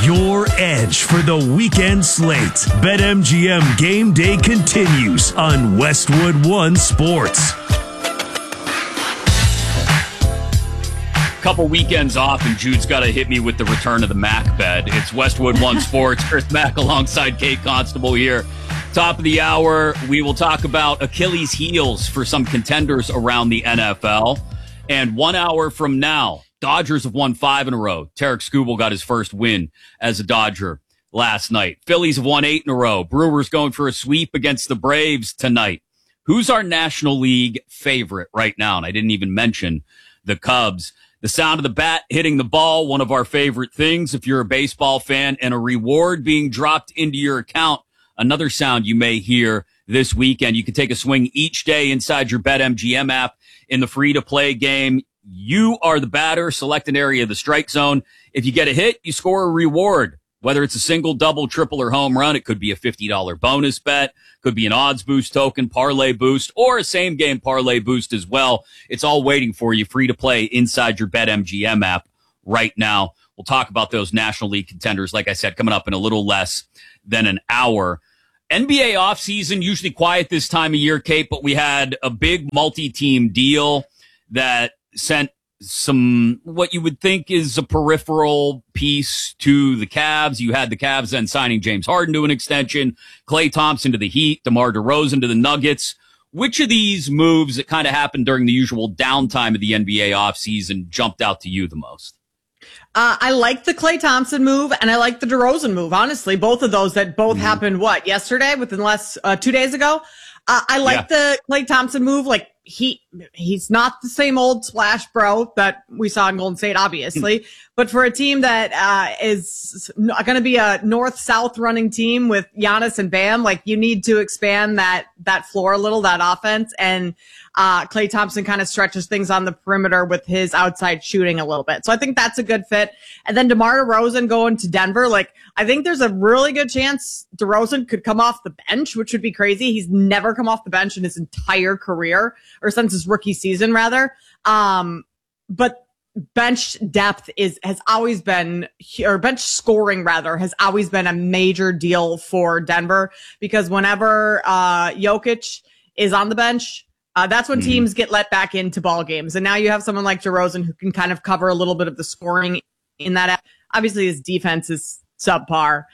your edge for the weekend slate. BetMGM Game Day continues on Westwood One Sports. Couple weekends off, and Jude's got to hit me with the return of the Mac bed. It's Westwood One Sports. Chris Mack alongside Kate Constable here. Top of the hour, we will talk about Achilles heels for some contenders around the NFL. And 1 hour from now, Dodgers have won 5 in a row. Tarek Skubal got his first win as a Dodger last night. Phillies have won 8 in a row. Brewers going for a sweep against the Braves tonight. Who's our National League favorite right now? And I didn't even mention the Cubs. The sound of the bat hitting the ball, one of our favorite things if you're a baseball fan, and a reward being dropped into your account. Another sound you may hear this weekend. You can take a swing each day inside your BetMGM app in the free-to-play game. You are the batter. Select an area of the strike zone. If you get a hit, you score a reward. Whether it's a single, double, triple, or home run, it could be a $50 bonus bet, could be an odds boost token, parlay boost, or a same-game parlay boost as well. It's all waiting for you, free to play inside your BetMGM app right now. We'll talk about those National League contenders, like I said, coming up in a little less than an hour. NBA offseason, usually quiet this time of year, Kate, but we had a big multi-team deal that sent some, what you would think is a peripheral piece to the Cavs. You had the Cavs then signing James Harden to an extension, Klay Thompson to the Heat, DeMar DeRozan to the Nuggets. Which of these moves that kind of happened during the usual downtime of the NBA offseason jumped out to you the most? I like the Klay Thompson move and I like the DeRozan move. Honestly, both of those that both happened, yesterday within less, 2 days ago. I like the Klay Thompson move. Like he's not the same old splash bro that we saw in Golden State, obviously, but for a team that, is going to be a north-south running team with Giannis and Bam, like you need to expand that floor a little, that offense. And, Klay Thompson kind of stretches things on the perimeter with his outside shooting a little bit. So I think that's a good fit. And then DeMar DeRozan going to Denver. Like, I think there's a really good chance DeRozan could come off the bench, which would be crazy. He's never come off the bench in his entire career, or since his rookie season, rather. But bench depth has always been, or bench scoring rather, has always been a major deal for Denver, because whenever, Jokic is on the bench, that's when teams get let back into ball games. And now you have someone like DeRozan who can kind of cover a little bit of the scoring in that. Obviously his defense is subpar.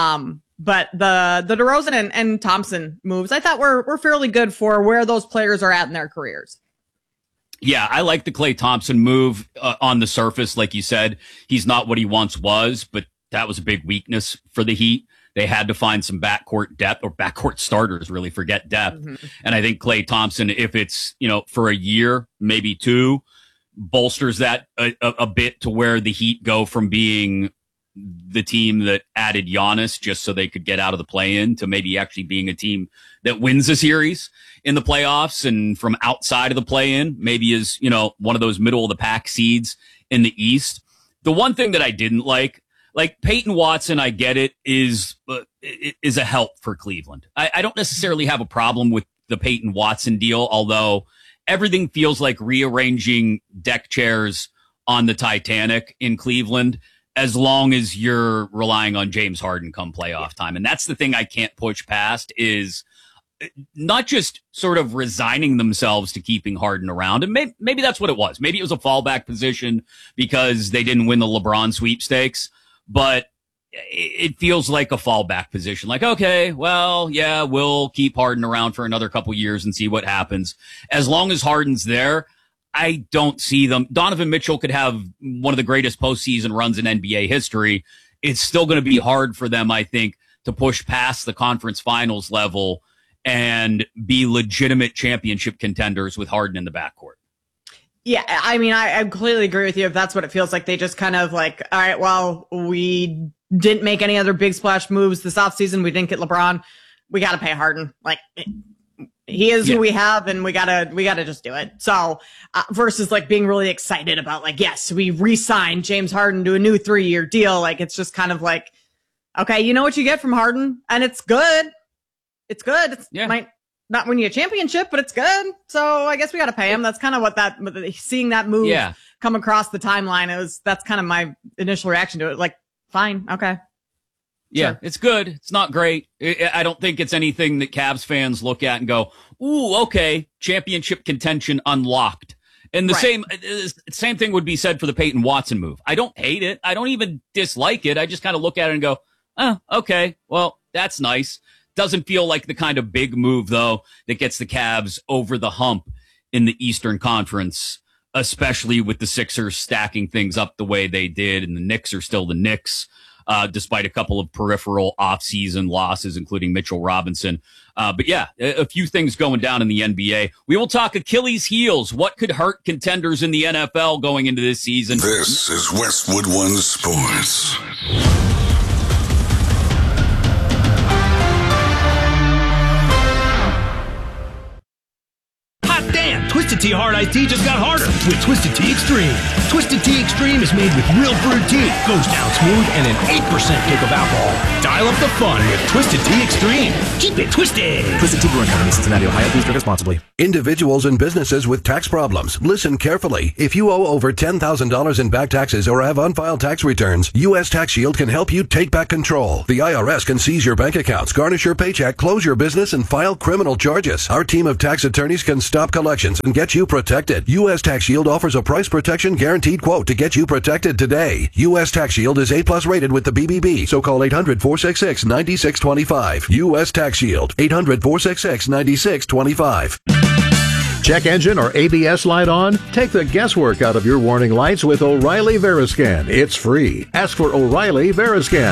But the DeRozan and Thompson moves, I thought were fairly good for where those players are at in their careers. Yeah, I like the Klay Thompson move on the surface. Like you said, he's not what he once was, but that was a big weakness for the Heat. They had to find some backcourt depth, or backcourt starters, really, forget depth. And I think Klay Thompson, if it's, for a year, maybe 2, bolsters that a bit to where the Heat go from being the team that added Giannis just so they could get out of the play-in to maybe actually being a team that wins a series in the playoffs, and from outside of the play-in, maybe is, one of those middle of the pack seeds in the East. The one thing that I didn't like Peyton Watson, I get it, is a help for Cleveland. I don't necessarily have a problem with the Peyton Watson deal, although everything feels like rearranging deck chairs on the Titanic in Cleveland, as long as you're relying on James Harden come playoff time. And that's the thing I can't push past, is not just sort of resigning themselves to keeping Harden around. And maybe that's what it was. Maybe it was a fallback position because they didn't win the LeBron sweepstakes. But it feels like a fallback position. Like, okay, well, yeah, we'll keep Harden around for another couple years and see what happens. As long as Harden's there, I don't see them. Donovan Mitchell could have one of the greatest postseason runs in NBA history. It's still going to be hard for them, I think, to push past the conference finals level and be legitimate championship contenders with Harden in the backcourt. Yeah, I mean, I completely agree with you. If that's what it feels like, they just kind of like, all right, well, we didn't make any other big splash moves this offseason. We didn't get LeBron. We got to pay Harden. Like, he is who we have, and we gotta just do it. So, versus like being really excited about like, yes, we re-signed James Harden to a new 3-year deal. Like, it's just kind of like, okay, you know what you get from Harden, and it's good. It's good. Might not win you a championship, but it's good. So I guess we got to pay him. That's kind of what seeing that move come across the timeline, that's kind of my initial reaction to it. Like, fine. Okay. Yeah, Sure. it's good. It's not great. I don't think it's anything that Cavs fans look at and go, ooh, okay, championship contention unlocked. And the same thing would be said for the Peyton Watson move. I don't hate it. I don't even dislike it. I just kind of look at it and go, oh, okay, well, that's nice. Doesn't feel like the kind of big move, though, that gets the Cavs over the hump in the Eastern Conference, especially with the Sixers stacking things up the way they did, and the Knicks are still the Knicks, despite a couple of peripheral offseason losses, including Mitchell Robinson. But yeah, a few things going down in the NBA. We will talk Achilles heels. What could hurt contenders in the NFL going into this season? This is Westwood One Sports. Hot damn! Twisted Tea Hard Iced Tea just got harder with Twisted Tea Extreme. Twisted Tea Extreme is made with real brewed tea, goes down smooth, and an 8% kick of alcohol. Dial up the fun with Twisted Tea Extreme. Keep it twisted. Twisted Tea Brewing Company, Cincinnati, Ohio. Please drink responsibly. Individuals and businesses with tax problems, listen carefully. If you owe over $10,000 in back taxes or have unfiled tax returns, U.S. Tax Shield can help you take back control. The IRS can seize your bank accounts, garnish your paycheck, close your business, and file criminal charges. Our team of tax attorneys can stop collections and get you protected. U.S. Tax Shield offers a price protection guaranteed quote to get you protected today. U.S. Tax Shield is A+ rated with the BBB, so call 800-466-9625. U.S. Tax Shield, 800-466-9625. Check engine or ABS light on? Take the guesswork out of your warning lights with O'Reilly Veriscan. It's free. Ask for O'Reilly Veriscan.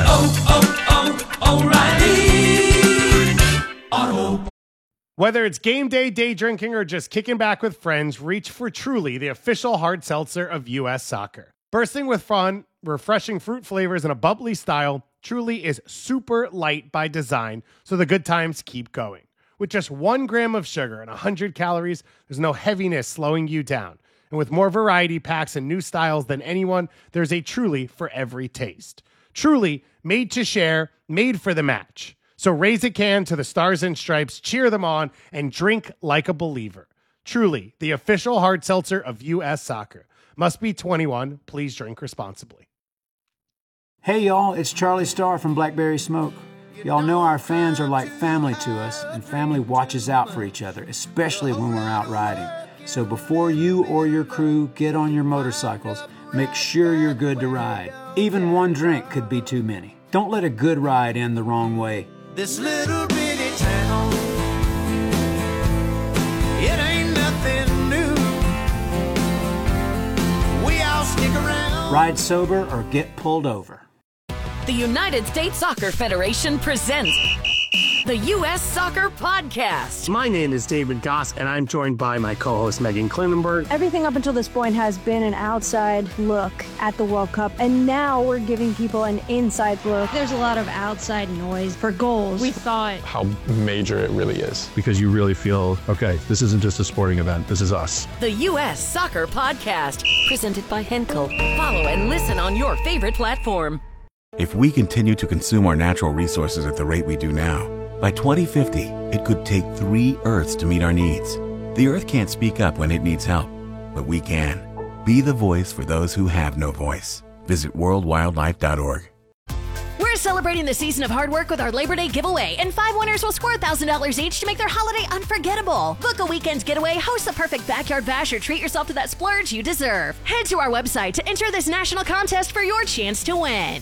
O'Reilly Auto. Whether it's game day drinking or just kicking back with friends, reach for Truly, the official hard seltzer of U.S. Soccer. Bursting with fun, refreshing fruit flavors, and a bubbly style, Truly is super light by design, so the good times keep going. With just 1 gram of sugar and 100 calories, there's no heaviness slowing you down. And with more variety packs and new styles than anyone, there's a Truly for every taste. Truly, made to share, made for the match. So raise a can to the Stars and Stripes, cheer them on, and drink like a believer. Truly, the official hard seltzer of U.S. Soccer. Must be 21. Please drink responsibly. Hey, y'all, it's Charlie Starr from Blackberry Smoke. Y'all know our fans are like family to us, and family watches out for each other, especially when we're out riding. So before you or your crew get on your motorcycles, make sure you're good to ride. Even one drink could be too many. Don't let a good ride end the wrong way. This little bitty town, it ain't nothing new. We all stick around. Ride sober or get pulled over. The United States Soccer Federation presents the U.S. Soccer Podcast. My name is David Goss, and I'm joined by my co-host Megan Klinenberg. Everything up until this point has been an outside look at the World Cup, and now we're giving people an inside look. There's a lot of outside noise for goals. We thought how major it really is. Because you really feel, okay, this isn't just a sporting event, this is us. The U.S. Soccer Podcast, presented by Henkel. Follow and listen on your favorite platform. If we continue to consume our natural resources at the rate we do now, by 2050, it could take 3 Earths to meet our needs. The Earth can't speak up when it needs help, but we can. Be the voice for those who have no voice. Visit worldwildlife.org. We're celebrating the season of hard work with our Labor Day giveaway, and 5 winners will score $1,000 each to make their holiday unforgettable. Book a weekend's getaway, host the perfect backyard bash, or treat yourself to that splurge you deserve. Head to our website to enter this national contest for your chance to win.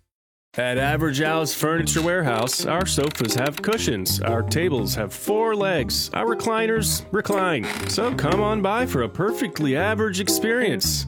At Average Al's Furniture Warehouse, our sofas have cushions, our tables have 4 legs, our recliners recline. So come on by for a perfectly average experience.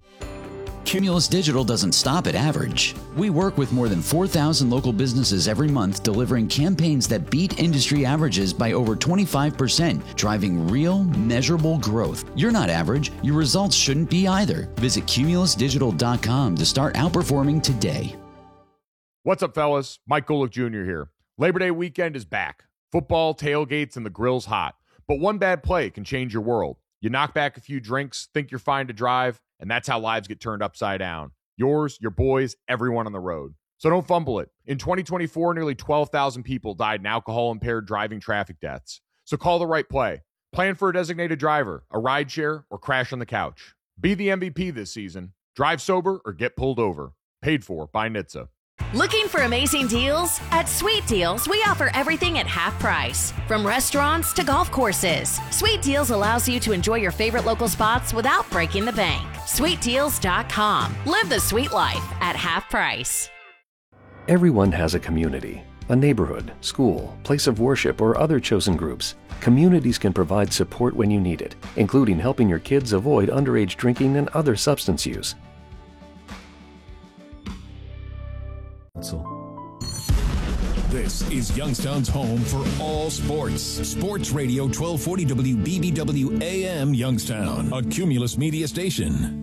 Cumulus Digital doesn't stop at average. We work with more than 4,000 local businesses every month, delivering campaigns that beat industry averages by over 25%, driving real, measurable growth. You're not average. Your results shouldn't be either. Visit cumulusdigital.com to start outperforming today. What's up, fellas? Mike Golick Jr. here. Labor Day weekend is back. Football, tailgates, and the grill's hot. But one bad play can change your world. You knock back a few drinks, think you're fine to drive, and that's how lives get turned upside down. Yours, your boys, everyone on the road. So don't fumble it. In 2024, nearly 12,000 people died in alcohol-impaired driving traffic deaths. So call the right play. Plan for a designated driver, a rideshare, or crash on the couch. Be the MVP this season. Drive sober or get pulled over. Paid for by NHTSA. Looking for amazing deals? At Sweet Deals, we offer everything at half price. From restaurants to golf courses, Sweet Deals allows you to enjoy your favorite local spots without breaking the bank. SweetDeals.com. Live the sweet life at half price. Everyone has a community, a neighborhood, school, place of worship, or other chosen groups. Communities can provide support when you need it, including helping your kids avoid underage drinking and other substance use. This is Youngstown's home for all sports. Sports Radio 1240 WBBW AM Youngstown, a Cumulus Media station.